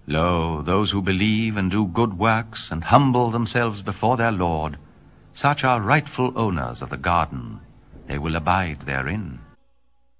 Lo, those who believe and do good works and humble themselves before their Lord, such are rightful owners of the garden. They will abide therein.